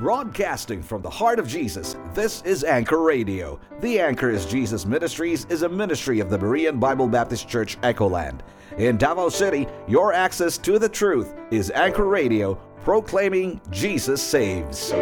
Broadcasting from the heart of Jesus, this is Anchor Radio. The Anchor is Jesus Ministries is a ministry of the Berean Bible Baptist Church, Echoland. In Davao City, your access to the truth is Anchor Radio, proclaiming Jesus saves.